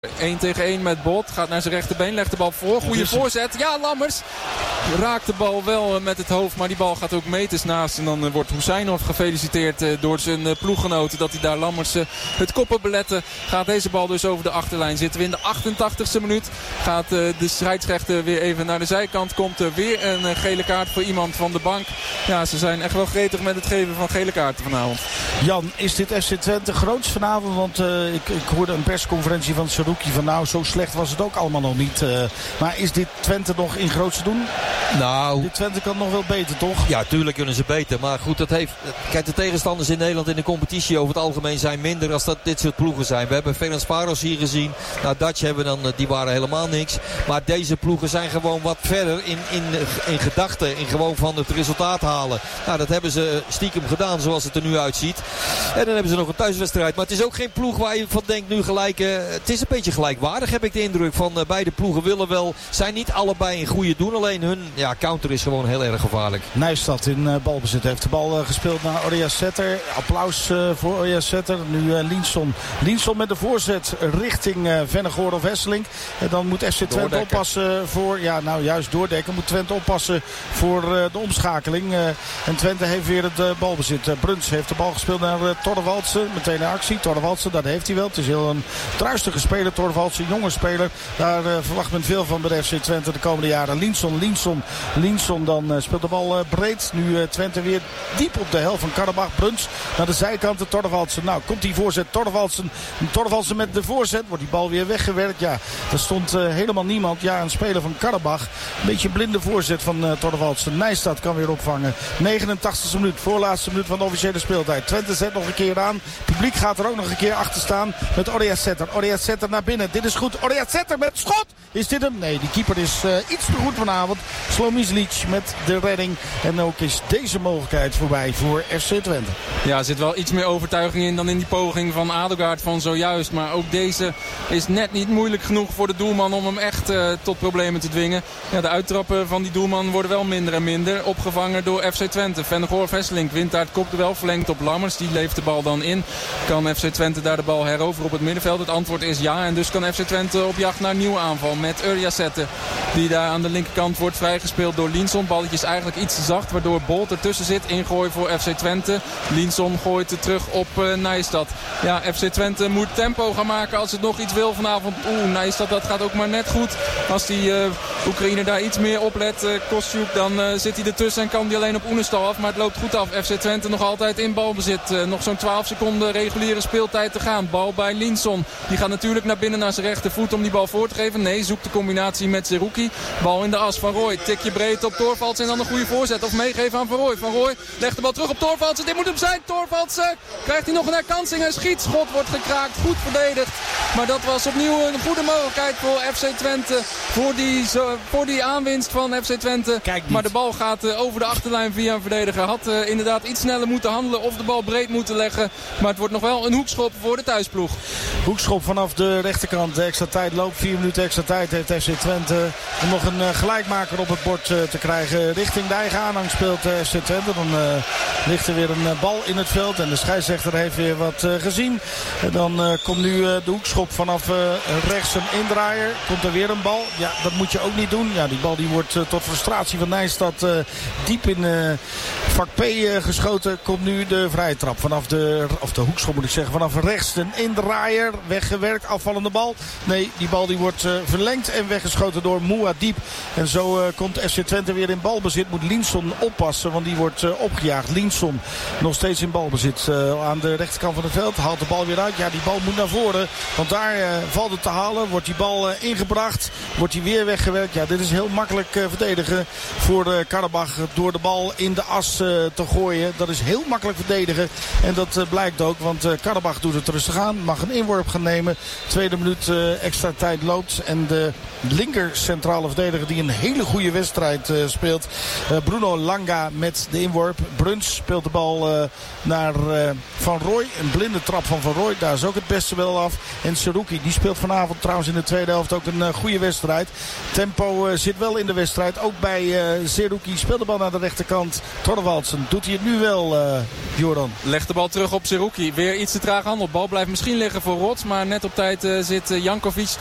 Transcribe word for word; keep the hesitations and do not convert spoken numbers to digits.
één tegen één met Bolt. Gaat naar zijn rechterbeen. Legt de bal voor. Goede voorzet. Ja, Lammers raakt de bal wel met het hoofd. Maar die bal gaat ook meters naast. En dan wordt Husseinov gefeliciteerd door zijn ploeggenoten. Dat hij daar Lammers het koppen beletten. Gaat deze bal dus over de achterlijn. Zitten we in de achtentachtigste minuut. Gaat de scheidsrechter weer even naar de zijkant. Komt er weer een gele kaart voor iemand van de bank. Ja, ze zijn echt wel gretig met het geven van gele kaarten vanavond. Jan, is dit F C Twente groots vanavond? Want uh, ik, ik hoorde een persconferentie van Saruki van nou, zo slecht was het ook allemaal nog niet. Uh, maar is dit Twente nog in groots doen? Nou, dit Twente kan nog wel beter, toch? Ja, tuurlijk kunnen ze beter. Maar goed, dat heeft... Kijk, de tegenstanders in Nederland in de competitie over het algemeen zijn minder als dat dit soort ploegen zijn. We hebben Ferencváros hier gezien. Nou, Dutch hebben dan, die waren helemaal niks. Maar deze ploegen zijn gewoon wat verder in, in, in gedachten. In gewoon van het resultaat halen. Nou, dat hebben ze stiekem gedaan zoals het er nu uitziet. En dan hebben ze nog een thuiswedstrijd. Maar het is ook geen ploeg waar je van denkt nu gelijk... Uh, het is een beetje gelijkwaardig, heb ik de indruk. Van uh, beide ploegen willen wel... Zijn niet allebei een goede doen. Alleen hun ja, counter is gewoon heel erg gevaarlijk. Nijstad in uh, balbezit heeft de bal uh, gespeeld naar Orejasetter. Applaus uh, voor Orejasetter. Nu uh, Linsson. Linsson met de voorzet richting uh, Vennegoor of Hesselink. En dan moet F C Twente doordekken. oppassen voor... Ja, nou juist doordekken. Moet Twente oppassen voor uh, de omschakeling. Uh, en Twente heeft weer het uh, balbezit. Uh, Bruns heeft de bal gespeeld naar uh, Torwaldsen. Meteen een actie. Torwaldsen, dat heeft hij wel. Het is heel een druistige speler. Torwaldsen, jonge speler. Daar uh, verwacht men veel van bij de F C Twente de komende jaren. Linsson, Linsson, Linsson. Dan uh, speelt de bal uh, breed. Nu uh, Twente weer diep op de helft van Karabach. Bruns naar de zijkant. De Torwaldsen. Nou, komt die voorzet. Torwaldsen. Torwaldsen met de voorzet. Wordt die bal weer weggewerkt. Ja, er stond uh, helemaal niemand. Ja, een speler van Karabach. Een beetje blinde voorzet van uh, Torwaldsen. Nijstad kan weer opvangen. negenentachtigste minuut. Voorlaatste minuut van de officiële speeltijd. Twente zet nog een keer aan. Het publiek gaat er ook nog een keer achter staan. Met Orejasetter. Orejasetter naar binnen. Dit is goed. Orejasetter met schot. Is dit hem? Nee, die keeper is uh, iets te goed vanavond. Slomizlic met de redding. En ook is deze mogelijkheid voorbij voor F C Twente. Ja, er zit wel iets meer overtuiging in dan in die poging van Adelgaard van zojuist. Maar ook deze is net niet moeilijk genoeg voor de doelman om hem echt uh, tot problemen te dwingen. Ja, de uittrappen van die doelman worden wel minder en minder. Opgevangen door F C Twente. Vennegoor Vesselink wint daar het kopduel, verlengt op Lammers. Die leeft de bal dan in. Kan F C Twente daar de bal heroveren op het middenveld? Het antwoord is ja. En dus kan F C Twente op jacht naar een nieuwe aanval met Orejasetter. Die daar aan de linkerkant wordt vrijgespeeld door Linsson. Balletje is eigenlijk iets zacht, waardoor Bolt ertussen zit. Ingooi voor F C Twente. Linsson gooit het terug op uh, Nijstad. Ja, F C Twente moet tempo gaan maken als het nog iets wil vanavond. Oeh, Nijstad, dat gaat ook maar net goed. Als die uh, Oekraïner daar iets meer oplet, uh, Kostjuk, dan uh, zit hij ertussen en kan hij alleen op Oenestal af. Maar het loopt goed af. F C Twente nog altijd in balbezit. Uh, nog zo'n twaalf seconden reguliere speeltijd te gaan. Bal bij Linsson. Die gaat natuurlijk naar binnen naar zijn rechtervoet om die bal voor te geven. Nee, zoekt de combinatie met Zerouki. Bal in de as van Roy. Tikje breed op Torvalds en dan een goede voorzet. Of meegeven aan Van Roy. Van Roy legt de bal terug op Torvalds. Dit moet hem zijn. Torvalds krijgt hij nog een herkansing. Hij schiet. Schot wordt gekraakt. Goed verdedigd. Maar dat was opnieuw een goede mogelijkheid voor F C Twente. Voor die, zo, voor die aanwinst van F C Twente. Maar de bal gaat uh, over de achterlijn via een verdediger. Had uh, inderdaad iets sneller moeten handelen. Of de bal breed moeten leggen. Maar het wordt nog wel een hoekschop voor de thuisploeg. Hoekschop vanaf de rechterkant. De extra tijd loopt. Vier minuten extra tijd heeft F C Twente. Om nog een uh, gelijkmaker op het bord uh, te krijgen. Richting de eigen aanhang speelt uh, F C Twente. Dan uh, ligt er weer een uh, bal in het veld. En de scheidsrechter heeft weer wat uh, gezien. En dan uh, komt nu uh, de hoekschop vanaf uh, rechts een indraaier. Komt er weer een bal. Ja, dat moet je ook niet doen. Ja, die bal die wordt uh, tot frustratie van Nijstad uh, diep in uh, vak P uh, geschoten. Komt nu de vrije trap. Vanaf de, of de hoekschop moet ik zeggen. Vanaf rechts een indraaier. Weggewerkt. Afvallende bal. Nee, die bal die wordt uh, verlengd en weggeschoten door Mouadib. En zo uh, komt F C Twente weer in balbezit. Moet Linsson oppassen, want die wordt uh, opgejaagd. Linsson nog steeds in balbezit. Uh, aan de rechterkant van het veld. Haalt de bal weer uit. Ja, die bal moet naar voren. Want daar uh, valt het te halen. Wordt die bal uh, ingebracht. Wordt die weer weggewerkt. Ja, dit is heel makkelijk uh, verdedigen voor uh, Karabach. Door de bal in de as uh, te gooien. Dat is heel makkelijk verdedigen. En dat uh, blijkt ook. Want uh, Karabach doet het rustig aan. Mag een inworp gaan nemen. Tweede minuut uh, extra tijd loopt. En de linker centraal centrale verdediger die een hele goede wedstrijd uh, speelt. Uh, Bruno Langa met de inworp. Bruns speelt de bal uh, naar uh, Van Rooij. Een blinde trap van Van Rooij. Daar is ook het beste wel af. En Seruki die speelt vanavond trouwens in de tweede helft ook een uh, goede wedstrijd. Tempo uh, zit wel in de wedstrijd. Ook bij uh, Seruki speelt de bal naar de rechterkant. Torwaldsen doet hij het nu wel, uh, Joran. Legt de bal terug op Seruki. Weer iets te traag handel. Bal blijft misschien liggen voor Rots. Maar net op tijd uh, zit uh, Jankovic